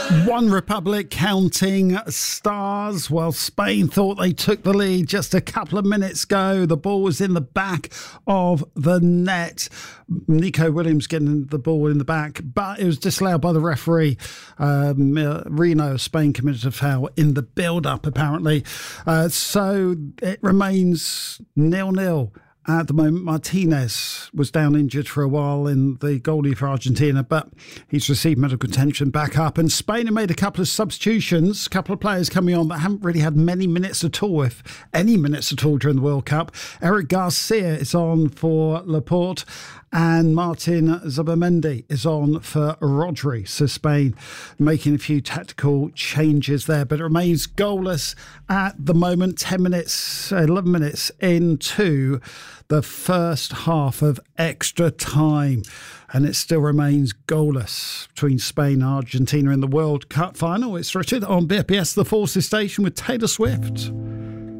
One Republic counting stars while Spain thought they took the lead just a couple of minutes ago. The ball was in the back of the net. Nico Williams getting the ball in the back, but it was disallowed by the referee. Reno of Spain committed a foul in the build-up, apparently. So it remains 0-0. At the moment, Martinez was down injured for a while in the goalie for Argentina, but he's received medical attention back up. And Spain have made a couple of substitutions, a couple of players coming on that haven't really had many minutes at all, if any minutes at all during the World Cup. Eric Garcia is on for Laporte and Martin Zubamendi is on for Rodri. So Spain making a few tactical changes there, but it remains goalless at the moment. 11 minutes into the first half of extra time, and it still remains goalless between Spain and Argentina in the World Cup final. It's Richard on BFBS The Forces Station with Taylor Swift.